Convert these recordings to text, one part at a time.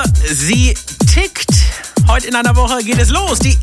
Uhr, sie tickt. Heute in einer Woche geht es los. Die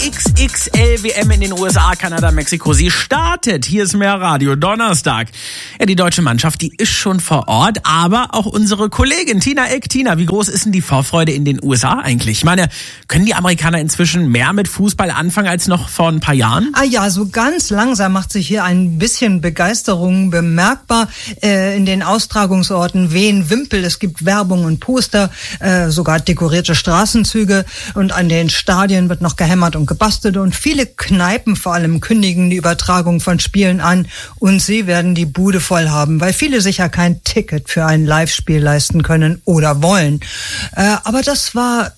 XXL-WM in den USA, Kanada, Mexiko. Sie startet. Hier ist mehr Radio. Donnerstag. Ja, die deutsche Mannschaft, die ist schon vor Ort, aber auch unsere Kollegin Tina Eck. Tina, wie groß ist denn die Vorfreude in den USA eigentlich? Ich meine, können die Amerikaner inzwischen mehr mit Fußball anfangen als noch vor ein paar Jahren? Ja, so ganz langsam macht sich hier ein bisschen Begeisterung bemerkbar. In den Austragungsorten wehen Wimpel, es gibt Werbung und Poster, sogar dekorierte Straßenzüge, und an den Stadien wird noch gehämmert und gebastelt, und viele Kneipen vor allem kündigen die Übertragung von Spielen an, und sie werden die Bude voll haben, weil viele sicher kein Ticket für ein Live-Spiel leisten können oder wollen. Aber das war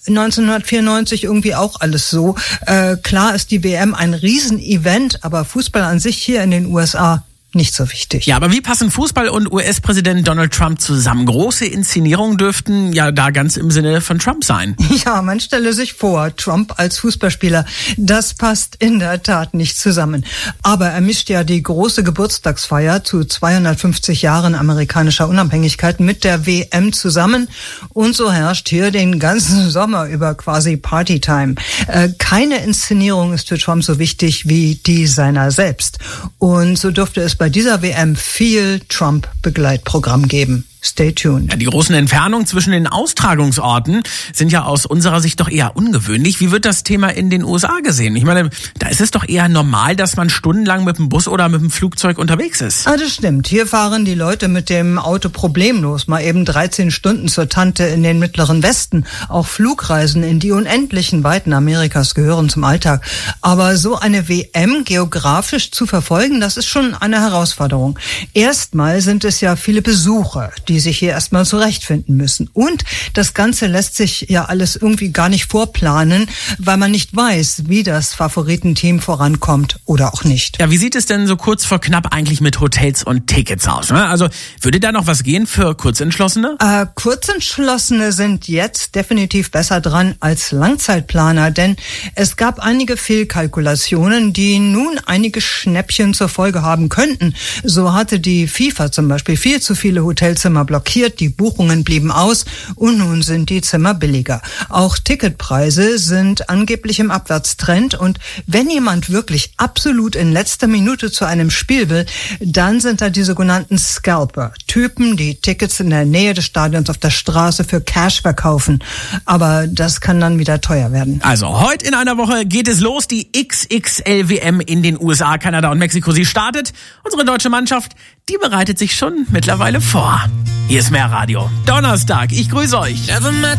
1994 irgendwie auch alles so. Klar ist die WM ein Riesenevent, aber Fußball an sich hier in den USA nicht so wichtig. Ja, aber wie passen Fußball und US-Präsident Donald Trump zusammen? Große Inszenierungen dürften ja da ganz im Sinne von Trump sein. Ja, man stelle sich vor, Trump als Fußballspieler, das passt in der Tat nicht zusammen. Aber er mischt ja die große Geburtstagsfeier zu 250 Jahren amerikanischer Unabhängigkeit mit der WM zusammen, und so herrscht hier den ganzen Sommer über quasi Partytime. Keine Inszenierung ist für Trump so wichtig wie die seiner selbst. Und so dürfte es bei dieser WM viel Trump-Begleitprogramm geben. Stay tuned. Ja, die großen Entfernungen zwischen den Austragungsorten sind ja aus unserer Sicht doch eher ungewöhnlich. Wie wird das Thema in den USA gesehen? Ich meine, da ist es doch eher normal, dass man stundenlang mit dem Bus oder mit dem Flugzeug unterwegs ist. Das stimmt. Hier fahren die Leute mit dem Auto problemlos mal eben 13 Stunden zur Tante in den mittleren Westen. Auch Flugreisen in die unendlichen Weiten Amerikas gehören zum Alltag. Aber so eine WM geografisch zu verfolgen, das ist schon eine Herausforderung. Erstmal sind es ja viele Besucher, die sich hier erstmal zurechtfinden müssen. Und das Ganze lässt sich ja alles irgendwie gar nicht vorplanen, weil man nicht weiß, wie das Favoritenteam vorankommt oder auch nicht. Ja, wie sieht es denn so kurz vor knapp eigentlich mit Hotels und Tickets aus? Also würde da noch was gehen für Kurzentschlossene? Kurzentschlossene sind jetzt definitiv besser dran als Langzeitplaner, denn es gab einige Fehlkalkulationen, die nun einige Schnäppchen zur Folge haben könnten. So hatte die FIFA zum Beispiel viel zu viele Hotelzimmer blockiert, die Buchungen blieben aus, und nun sind die Zimmer billiger. Auch Ticketpreise sind angeblich im Abwärtstrend, und wenn jemand wirklich absolut in letzter Minute zu einem Spiel will, dann sind da die sogenannten Scalper, Typen, die Tickets in der Nähe des Stadions auf der Straße für Cash verkaufen. Aber das kann dann wieder teuer werden. Also heute in einer Woche geht es los, die XXL-WM in den USA, Kanada und Mexiko. Sie startet. Unsere deutsche Mannschaft, die bereitet sich schon mittlerweile vor. Hier ist mehr Radio. Donnerstag, ich grüße euch.